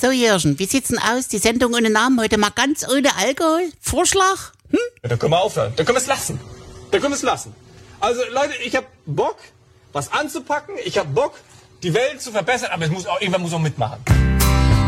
So, Jürgen, wie sieht's denn aus? Die Sendung ohne Namen heute mal ganz ohne Alkohol? Vorschlag? Ja, dann können wir aufhören. Dann können wir es lassen. Also, Leute, ich hab Bock, was anzupacken. Ich hab Bock, die Welt zu verbessern. Aber irgendwann muss auch mitmachen.